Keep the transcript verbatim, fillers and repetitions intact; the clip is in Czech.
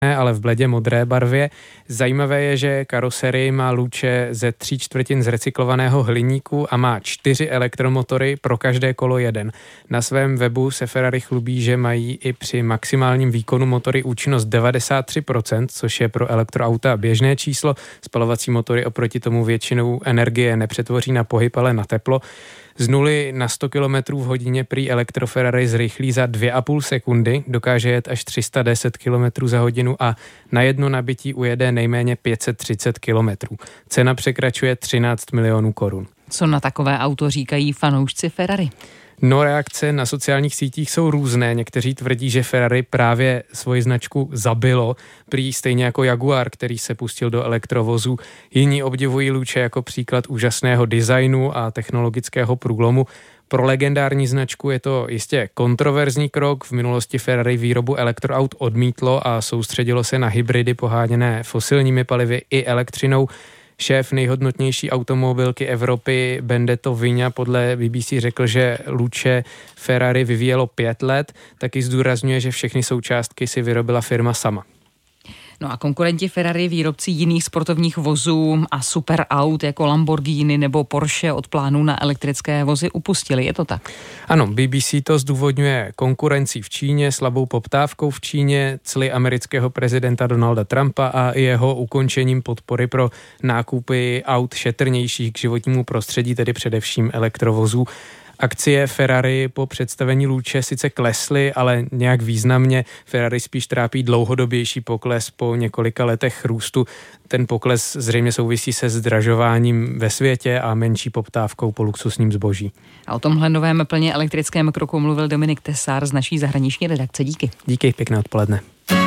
ale v bledě modré barvě. Zajímavé je, že karoserie má Luce ze tří čtvrtin z recyklovaného hliníku a má čtyři elektromotory, pro každé kolo jeden. Na svém webu se Ferrari chlubí, že mají i při maximálním výkonu motory účinnost devadesát tři procent, což je pro elektroauta běžné číslo. Spalovací motory oproti tomu většinou energie nepřetvoří na pohyb, ale na teplo. Z nuly na sto kilometrů v hodině prý elektroferrari zrychlí za dvě a půl sekundy, dokáže jet až tři sta deset kilometrů za hodinu a na jedno nabití ujede nejméně pět set třicet kilometrů. Cena překračuje třináct milionů korun. Co na takové auto říkají fanoušci Ferrari? No, reakce na sociálních sítích jsou různé. Někteří tvrdí, že Ferrari právě svoji značku zabilo, prý stejně jako Jaguar, který se pustil do elektrovozu. Jiní obdivují Luce jako příklad úžasného designu a technologického průlomu. Pro legendární značku je to jistě kontroverzní krok. V minulosti Ferrari výrobu elektroaut odmítlo a soustředilo se na hybridy poháněné fosilními palivy i elektřinou. Šéf nejhodnotnější automobilky Evropy Benedetto Vigna podle B B C řekl, že Luce Ferrari vyvíjelo pět let, taky zdůrazňuje, že všechny součástky si vyrobila firma sama. No a konkurenti Ferrari, výrobci jiných sportovních vozů a superaut jako Lamborghini nebo Porsche od plánů na elektrické vozy upustili, je to tak? Ano, B B C to zdůvodňuje konkurencí v Číně, slabou poptávkou v Číně, cly amerického prezidenta Donalda Trumpa a jeho ukončením podpory pro nákupy aut šetrnějších k životnímu prostředí, tedy především elektrovozů. Akcie Ferrari po představení Luce sice klesly, ale nějak významně. Ferrari spíš trápí dlouhodobější pokles po několika letech růstu. Ten pokles zřejmě souvisí se zdražováním ve světě a menší poptávkou po luxusním zboží. A o tomhle novém plně elektrickém kroku mluvil Dominik Tesár z naší zahraniční redakce. Díky. Díky, pěkné odpoledne.